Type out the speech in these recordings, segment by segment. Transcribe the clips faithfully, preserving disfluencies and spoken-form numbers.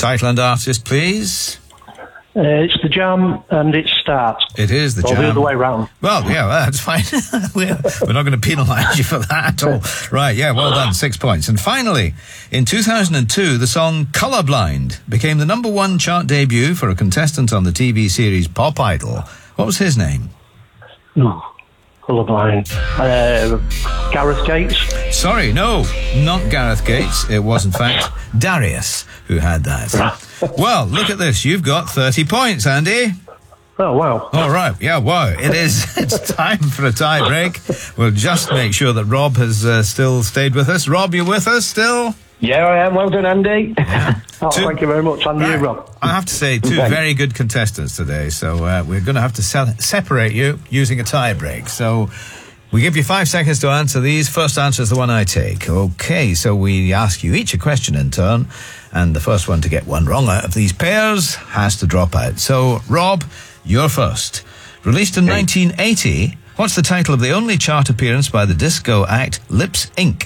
Title and artist, please. Uh, it's The Jam, and it starts. It is The or Jam. the other way round. Well, yeah, well, that's fine. we're, we're not going to penalise you for that at all. Right, yeah, well done, six points. And finally, in two thousand two, the song Colourblind became the number one chart debut for a contestant on the T V series Pop Idol. What was his name? Oh, Colourblind. Uh, Gareth Gates? Sorry, no, not Gareth Gates. It was, in fact, Darius who had that. Well, look at this. You've got thirty points, Andy. Oh, wow. All right. Yeah, wow. It is. It's time for a tie break. We'll just make sure that Rob has uh, still stayed with us. Rob, you with us still? Yeah, I am. Well done, Andy. Yeah. Oh, Two, thank you very much. And right. you, Rob. I have to say, two Thanks. very good contestants today. So uh, we're going to have to se- separate you using a tie break. So we give you five seconds to answer these. First answer is the one I take. Okay, so we ask you each a question in turn. And the first one to get one wrong out of these pairs has to drop out. So, Rob, you're first. Released in nineteen eighty, what's the title of the only chart appearance by the disco act Lips Incorporated?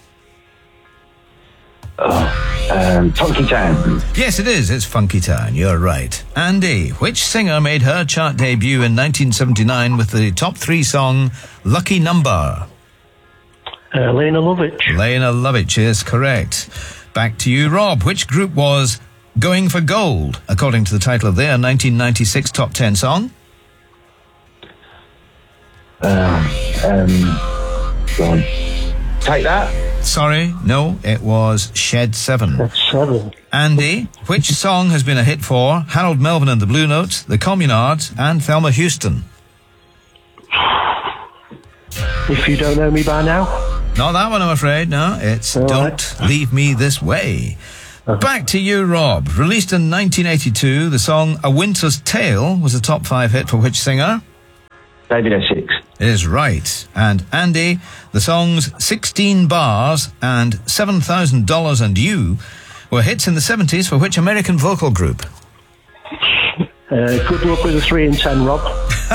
Oh, um, Funky Town. Yes, it is. It's Funky Town. You're right. Andy, which singer made her chart debut in nineteen seventy-nine with the top three song Lucky Number? Uh, Lena Lovitch. Lena Lovitch is correct. Back to you, Rob. Which group was Going for Gold, according to the title of their nineteen ninety-six top ten song? Um, um, go on. Take That. Sorry, no, it was Shed seven. That's seven. Andy, which song has been a hit for Harold Melvin and the Blue Notes, the Communards, and Thelma Houston? If You Don't Know Me By Now. Not that one, I'm afraid, no. It's All Don't right. Leave Me This Way. Uh-huh. Back to you, Rob. Released in nineteen eighty-two, the song A Winter's Tale was a top five hit for which singer? David Essex. It is right. And Andy, the songs sixteen Bars and seven thousand dollars and You were hits in the seventies for which American vocal group? Uh, good luck with the three and ten, Rob.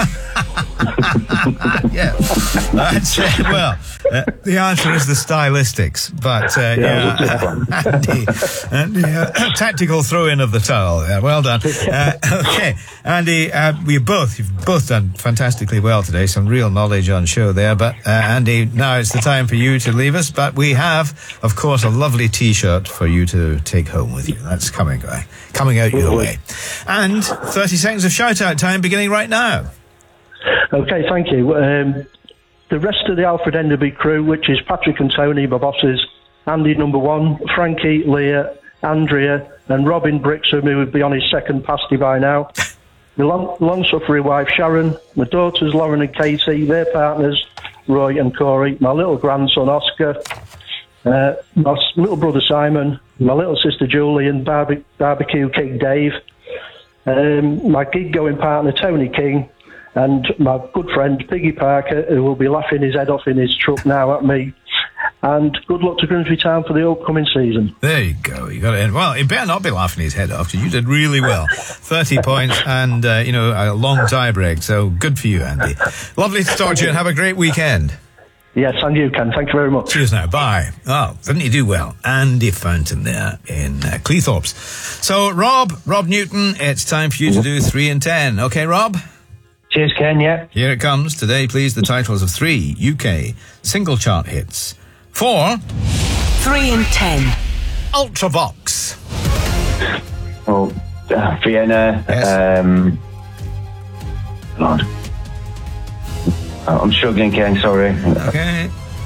Yeah, that's it. Well, uh, the answer is the Stylistics, but uh, yeah, Yeah, Andy, Andy uh, tactical throw-in of the towel. Yeah, well done. Uh, okay, Andy, uh, we both you've both done fantastically well today. Some real knowledge on show there. But uh, Andy, now it's the time for you to leave us. But we have, of course, a lovely T-shirt for you to take home with you. That's coming, uh, coming out your way. And thirty seconds of shout-out time beginning right now. Okay, thank you. Um, the rest of the Alfred Enderby crew, which is Patrick and Tony, my bosses, Andy number one, Frankie, Leah, Andrea, and Robin Brixham, who would be on his second pasty by now. My long, long-suffering wife, Sharon, my daughters, Lauren and Katie, their partners, Roy and Corey, my little grandson, Oscar, uh, my s- little brother, Simon, my little sister, Julie, and barbe- barbecue king, Dave, um, my gig-going partner, Tony King, and my good friend Piggy Parker, who will be laughing his head off in his truck now at me. And good luck to Grimsby Town for the upcoming season. There you go. You got it. Well, he better not be laughing his head off because you did really well. thirty points and, uh, you know, a long tie break. So good for you, Andy. Lovely to talk to you and have a great weekend. Yes, and you, Ken. Thank you very much. Cheers now. Bye. Oh, didn't you do well? Andy Fountain there in uh, Cleethorpes. So, Rob, Rob Newton, it's time for you to do three and ten. Okay, Rob? Cheers, Ken, yeah. Here it comes. Today, please, the titles of three U K single chart hits. For Three and ten. Ultravox. Oh, uh, Vienna. Yes. Um, Lord. Oh, I'm struggling, Ken, sorry. Okay.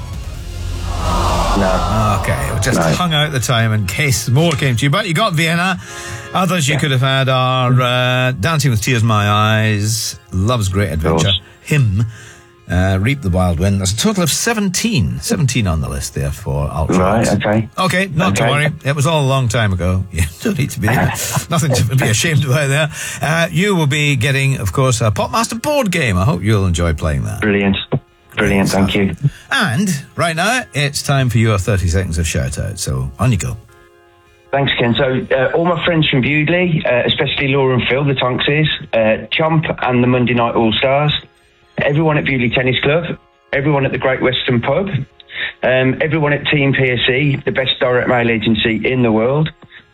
No. Okay, we just No. hung out the time in case more came to you. But you got Vienna. Others you Yeah. could have had are uh, Dancing with Tears in My Eyes, Love's Great Adventure, course. Him, uh, Reap the Wild Wind. There's a total of seventeen. seventeen on the list there for Ultravox. Right, okay. Okay, not to Okay. worry. It was all a long time ago. You don't need to be nothing to be ashamed about there. Uh, you will be getting, of course, a Popmaster board game. I hope you'll enjoy playing that. Brilliant. Brilliant, thank you. And right now, it's time for your thirty seconds of shout-out. So on you go. Thanks, Ken. So, uh, all my friends from Bewdley, uh, especially Laura and Phil, the Tonksies, uh, Chomp and the Monday Night All-Stars, everyone at Bewdley Tennis Club, everyone at the Great Western Pub, um, everyone at Team P S E, the best direct mail agency in the world,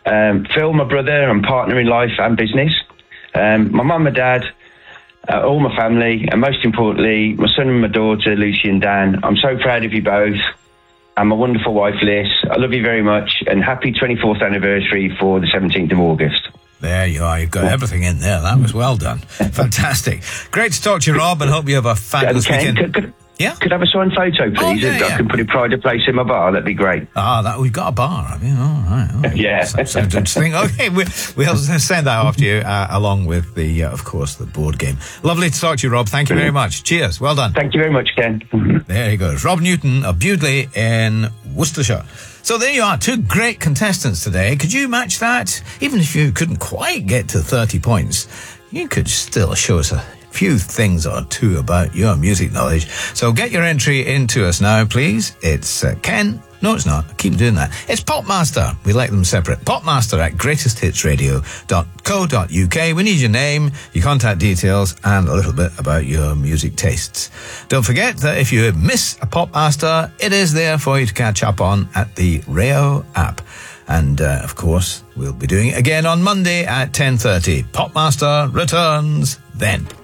Um, Phil, my brother and partner in life and business. Um, my mum and dad, uh, all my family, and most importantly, my son and my daughter, Lucy and Dan. I'm so proud of you both. And my wonderful wife, Liz. I love you very much, and happy twenty-fourth anniversary for the seventeenth of August. There you are. You've got everything in there. That was well done. Fantastic. Great to talk to you, Rob, and hope you have a fabulous Ken, weekend. could, could, Yeah? could I have a signed photo, please? Oh, yeah, If yeah. I can put a pride of place in my bar, that'd be great. Ah, that we've got a bar, have you? All right. Oh, Yeah. Sounds sounds interesting. Okay, we, we'll send that off to you, uh, along with the, uh, of course, the board game. Lovely to talk to you, Rob. Thank you very much. Cheers. Well done. Thank you very much, Ken. There he goes. Rob Newton of Bewdley in Worcestershire. So there you are, two great contestants today. Could you match that? Even if you couldn't quite get to thirty points, you could still show us a few things or two about your music knowledge. So get your entry into us now, please. It's uh, Ken. No, it's not. I keep doing that. It's Popmaster. We like them separate. Popmaster at greatest hits radio dot co dot uk. We need your name, your contact details, and a little bit about your music tastes. Don't forget that if you miss a Popmaster, it is there for you to catch up on at the Rayo app. And, uh, of course, we'll be doing it again on Monday at ten thirty. Popmaster returns then.